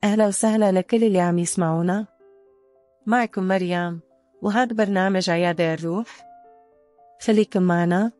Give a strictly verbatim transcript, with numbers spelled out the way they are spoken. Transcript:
أهلا وسهلا لكل اللي عم يسمعونا. معكم مريم، وهذا برنامج عيادة الروح. خليكم معنا